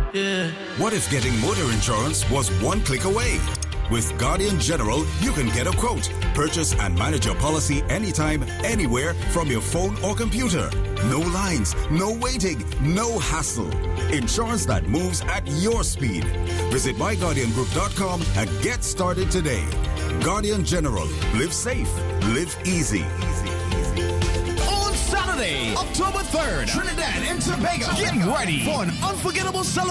Yeah. What if getting motor insurance was one click away? With Guardian General, you can get a quote, purchase and manage your policy anytime, anywhere from your phone or computer. No lines, no waiting, no hassle. Insurance that moves at your speed. Visit myguardiangroup.com and get started today. Guardian General. Live safe. Live easy. On Saturday, October 3rd, Trinidad and Tobago. Get ready for an unforgettable celebration.